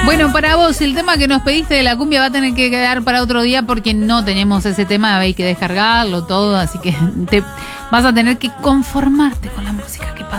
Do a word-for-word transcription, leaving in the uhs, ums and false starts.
Bueno, para vos, el tema que nos pediste de la cumbia va a tener que quedar para otro día porque no tenemos ese tema, hay que descargarlo todo, así que te vas a tener que conformarte con la música que pasa.